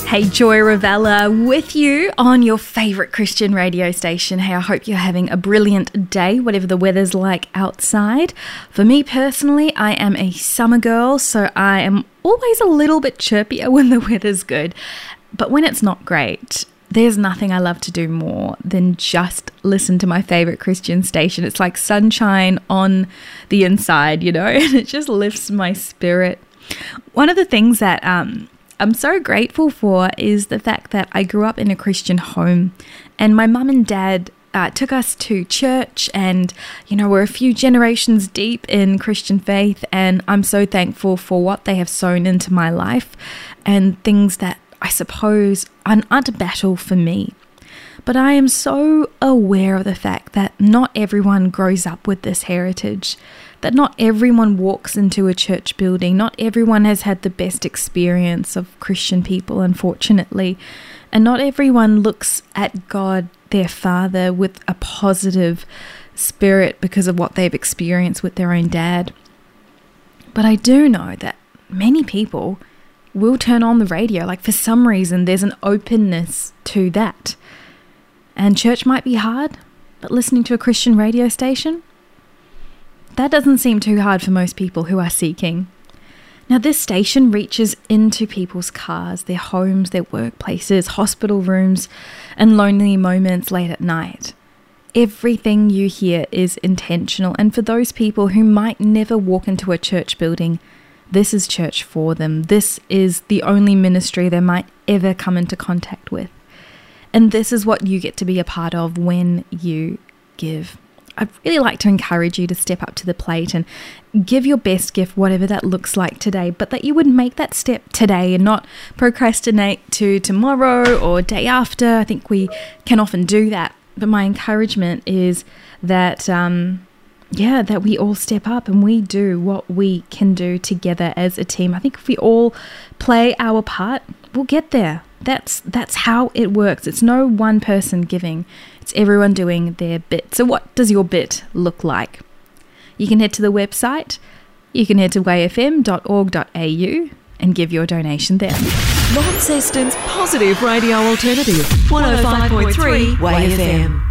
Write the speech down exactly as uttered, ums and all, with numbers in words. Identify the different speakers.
Speaker 1: Hey, Joy Ravella with you on your favourite Christian radio station. Hey, I hope you're having a brilliant day, whatever the weather's like outside. For me personally, I am a summer girl, so I am always a little bit chirpier when the weather's good. But when it's not great, there's nothing I love to do more than just listen to my favourite Christian station. It's like sunshine on the inside, you know, and it just lifts my spirit. One of the things that um, I'm so grateful for is the fact that I grew up in a Christian home, and my mum and dad uh, took us to church, and, you know, we're a few generations deep in Christian faith, and I'm so thankful for what they have sown into my life and things that I suppose aren't a battle for me. But I am so aware of the fact that not everyone grows up with this heritage, that not everyone walks into a church building, not everyone has had the best experience of Christian people, unfortunately, and not everyone looks at God, their Father, with a positive spirit because of what they've experienced with their own dad. But I do know that many people will turn on the radio, like for some reason there's an openness to that. And church might be hard, but listening to a Christian radio station, that doesn't seem too hard for most people who are seeking. Now, this station reaches into people's cars, their homes, their workplaces, hospital rooms, and lonely moments late at night. Everything you hear is intentional, and for those people who might never walk into a church building, this is church for them. This is the only ministry they might ever come into contact with. And this is what you get to be a part of when you give. I'd really like to encourage you to step up to the plate and give your best gift, whatever that looks like today, but that you would make that step today and not procrastinate to tomorrow or day after. I think we can often do that. But my encouragement is that, um, yeah, that we all step up and we do what we can do together as a team. I think if we all play our part, we'll get there. That's that's how it works. It's no one person giving. It's everyone doing their bit. So what does your bit look like? You can head to the website. You can head to way f m dot org dot a u and give your donation there.
Speaker 2: Launceston's positive radio alternative, one oh five point three Way F M.